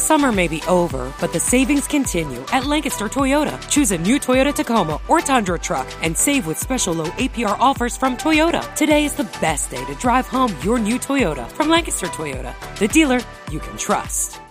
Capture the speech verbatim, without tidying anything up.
Summer may be over, but the savings continue at Lancaster Toyota. Choose a new Toyota Tacoma or Tundra truck and save with special low A P R offers from Toyota. Today is the best day to drive home your new Toyota from Lancaster Toyota, the dealer you can trust.